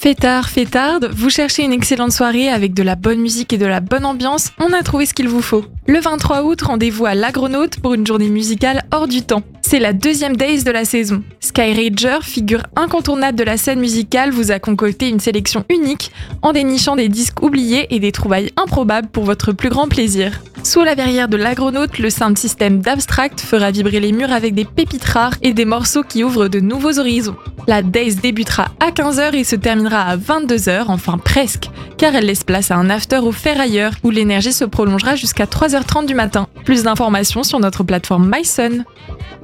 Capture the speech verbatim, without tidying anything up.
Fêtard, fêtarde, vous cherchez une excellente soirée avec de la bonne musique et de la bonne ambiance, on a trouvé ce qu'il vous faut. Le vingt-trois août, rendez-vous à l'Agronaute pour une journée musicale hors du temps. C'est la deuxième days de la saison. Skyrager, figure incontournable de la scène musicale, vous a concocté une sélection unique en dénichant des disques oubliés et des trouvailles improbables pour votre plus grand plaisir. Sous la verrière de l'Agronaute, le sound system d'Abstract fera vibrer les murs avec des pépites rares et des morceaux qui ouvrent de nouveaux horizons. La Days débutera à quinze heures et se terminera à vingt-deux heures, enfin presque, car elle laisse place à un after au Ferrailleur où l'énergie se prolongera jusqu'à trois heures trente du matin. Plus d'informations sur notre plateforme MySun.